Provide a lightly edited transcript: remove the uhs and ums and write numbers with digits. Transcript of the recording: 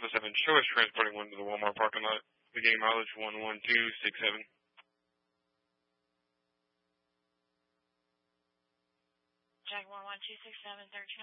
Alpha 7, show us transporting one to the Walmart parking lot. Beginning mileage 11267. Jaguar 1267, 13